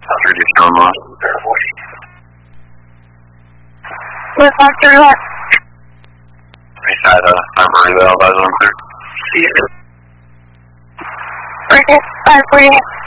Reduce your own loss. With Factory Left. Beside Armory Valve, eyes on clear. Bridget, 548.